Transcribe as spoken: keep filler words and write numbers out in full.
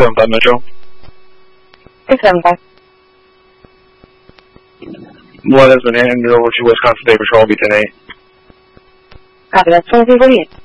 seven five Metro. six seven five. One has been handed over to Wisconsin State Patrol, B ten eight. Copy that. twenty-three forty-eight.